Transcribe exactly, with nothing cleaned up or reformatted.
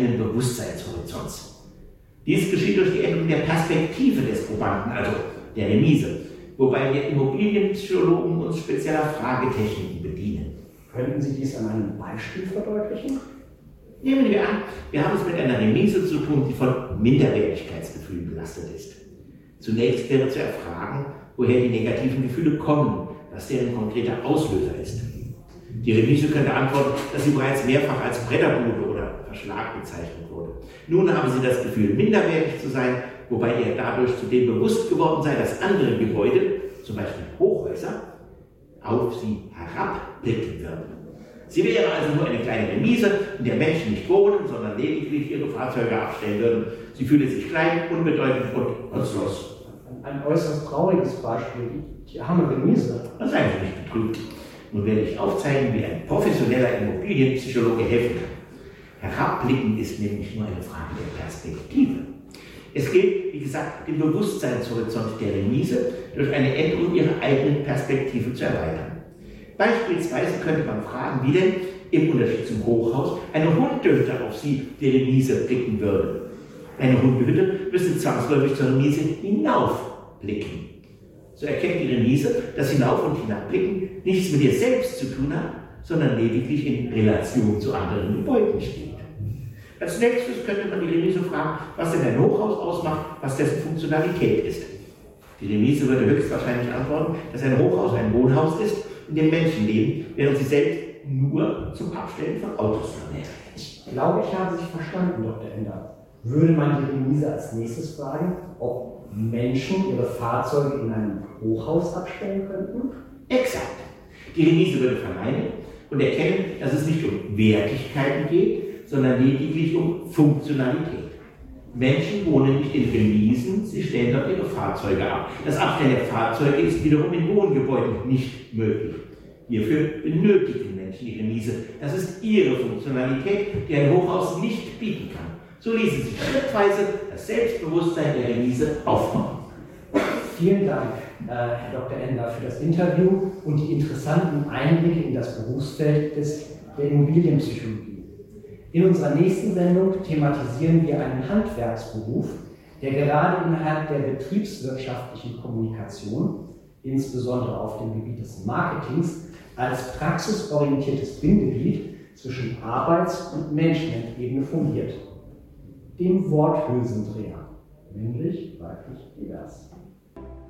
Bewusstseinshorizonts. Dies geschieht durch die Änderung der Perspektive des Probanden, also der Remise, wobei wir Immobilienpsychologen uns spezieller Fragetechniken bedienen. Könnten Sie dies an einem Beispiel verdeutlichen? Nehmen wir an, wir haben es mit einer Remise zu tun, die von Minderwertigkeitsgefühlen belastet ist. Zunächst wäre zu erfragen, woher die negativen Gefühle kommen, was deren konkreter Auslöser ist. Die Remise könnte antworten, dass sie bereits mehrfach als Bretterbude oder Verschlag bezeichnet wurde. Nun haben sie das Gefühl, minderwertig zu sein, wobei ihr dadurch zudem bewusst geworden sei, dass andere Gebäude, zum Beispiel Hochhäuser, auf sie herabblicken würden. Sie wäre also nur eine kleine Remise, in der Menschen nicht wohnen, sondern lediglich ihre Fahrzeuge abstellen würden. Sie fühle sich klein, unbedeutend und nutzlos. Ein äußerst trauriges Beispiel, die arme Remise. Das seien Sie nicht betrübt. Nun werde ich aufzeigen, wie ein professioneller Immobilienpsychologe helfen kann. Herabblicken ist nämlich nur eine Frage der Perspektive. Es gilt, wie gesagt, den Bewusstseinshorizont der Remise durch eine Änderung ihrer eigenen Perspektive zu erweitern. Beispielsweise könnte man fragen, wie denn im Unterschied zum Hochhaus eine Hundehütte auf sie, die Remise, blicken würde. Eine Hundehütte müsste zwangsläufig zur Remise hinaufblicken. So erkennt die Remise, dass Hinauf- und Hinabblicken nichts mit ihr selbst zu tun hat, sondern lediglich in Relation zu anderen Gebäuden steht. Als nächstes könnte man die Remise fragen, was denn ein Hochhaus ausmacht, was dessen Funktionalität ist. Die Remise würde höchstwahrscheinlich antworten, dass ein Hochhaus ein Wohnhaus ist, in dem Menschen leben, während sie selbst nur zum Abstellen von Autos verwenden. Ich glaube, ich habe Sie verstanden, Doktor Ender. Würde man die Remise als nächstes fragen, ob Menschen ihre Fahrzeuge in einem Hochhaus abstellen könnten? Exakt. Die Remise würde verneinen und erkennen, dass es nicht um Wertigkeiten geht, sondern lediglich um Funktionalität. Menschen wohnen nicht in Remisen, sie stellen dort ihre Fahrzeuge ab. Das Abstellen der Fahrzeuge ist wiederum in Wohngebäuden nicht möglich. Hierfür benötigen Menschen die Remise. Das ist ihre Funktionalität, die ein Hochhaus nicht bieten kann. So ließen sich schrittweise das Selbstbewusstsein der Remise aufbauen. Vielen Dank, äh, Herr Doktor Ender, für das Interview und die interessanten Einblicke in das Berufsfeld des, der Immobilienpsychologie. In unserer nächsten Sendung thematisieren wir einen Handwerksberuf, der gerade innerhalb der betriebswirtschaftlichen Kommunikation, insbesondere auf dem Gebiet des Marketings, als praxisorientiertes Bindeglied zwischen Arbeits- und Managementebene fungiert. Dem Worthülsendreher, männlich, weiblich, divers.